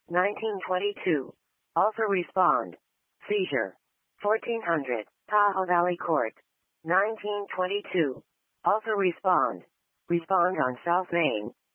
1922. Also respond. Seizure. 1400. Tahoe Valley Court. 1922. Also respond. Respond on South Main.